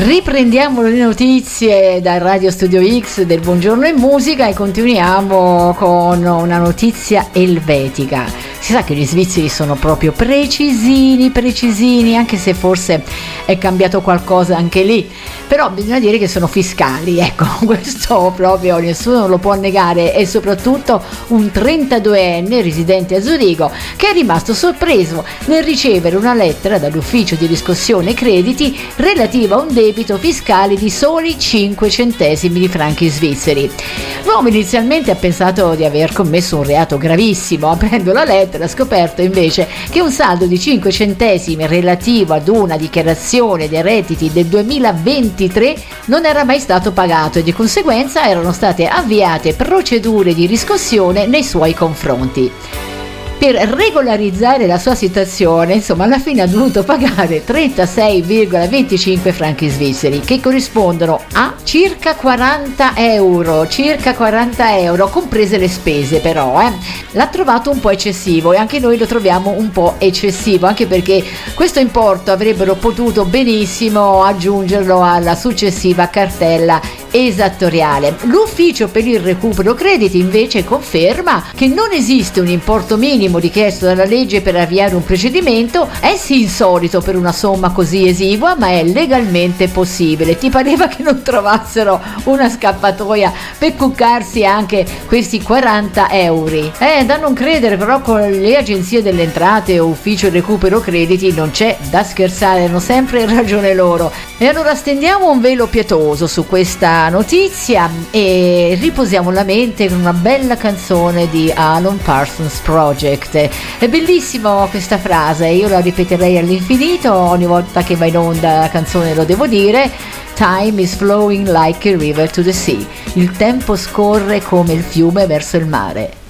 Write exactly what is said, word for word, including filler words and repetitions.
Riprendiamo le notizie dal Radio Studio X del Buongiorno in Musica e continuiamo con una notizia elvetica. Si sa che gli svizzeri sono proprio precisini, precisini, anche se forse è cambiato qualcosa anche lì, però bisogna dire che sono fiscali, ecco, questo proprio nessuno lo può negare, e soprattutto un trentaduenne residente a Zurigo che è rimasto sorpreso nel ricevere una lettera dall'ufficio di riscossione crediti relativa a un debito fiscale di soli cinque centesimi di franchi svizzeri. L'uomo inizialmente ha pensato di aver commesso un reato gravissimo, aprendo la lettera ha scoperto invece che un saldo di cinque centesimi relativo ad una dichiarazione dei redditi del duemilaventitré non era mai stato pagato e di conseguenza erano state avviate procedure di riscossione nei suoi confronti. Per regolarizzare la sua situazione, insomma, alla fine ha dovuto pagare trentasei virgola venticinque franchi svizzeri, che corrispondono a circa quaranta euro, circa quaranta euro, comprese le spese però, eh. L'ha trovato un po' eccessivo e anche noi lo troviamo un po' eccessivo, anche perché questo importo avrebbero potuto benissimo aggiungerlo alla successiva cartella esattoriale. L'ufficio per il recupero crediti invece conferma che non esiste un importo minimo richiesto dalla legge per avviare un procedimento. È sì insolito per una somma così esigua, ma è legalmente possibile. Ti pareva che non trovassero una scappatoia per cuccarsi anche questi quaranta euro? Eh, da non credere, però con le agenzie delle entrate o ufficio recupero crediti non c'è da scherzare, hanno sempre ragione loro. E allora stendiamo un velo pietoso su questa notizia e riposiamo la mente con una bella canzone di Alan Parsons Project. È bellissima questa frase, io la ripeterei all'infinito ogni volta che va in onda la canzone, lo devo dire. Time is flowing like a river to the sea. Il tempo scorre come il fiume verso il mare.